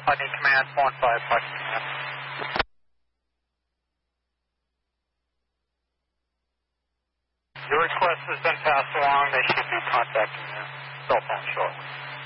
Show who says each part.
Speaker 1: Putney Command, 415 Putney Command. Your request has been passed along. They should be contacting your cell phone shortly.